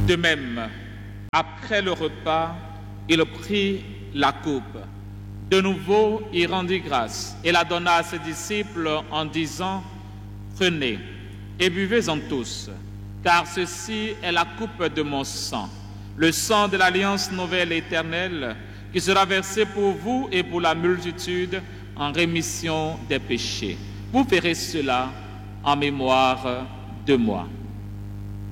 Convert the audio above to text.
De même, après le repas, il prit la coupe. De nouveau, il rendit grâce et la donna à ses disciples en disant, « Prenez et buvez-en tous, car ceci est la coupe de mon sang, le sang de l'alliance nouvelle et éternelle, qui sera versé pour vous et pour la multitude en rémission des péchés. Vous ferez cela en mémoire de moi. »